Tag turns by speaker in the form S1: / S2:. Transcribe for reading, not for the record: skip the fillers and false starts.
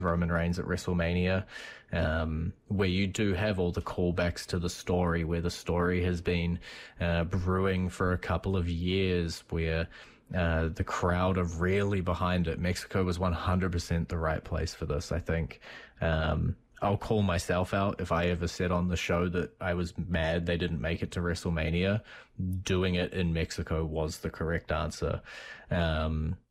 S1: Roman Reigns at WrestleMania, where you do have all the callbacks to the story, where the story has been brewing for a couple of years, where the crowd are really behind it. Mexico was 100% the right place for this, I think. I'll call myself out if I ever said on the show that I was mad they didn't make it to WrestleMania. Doing it in Mexico was the correct answer.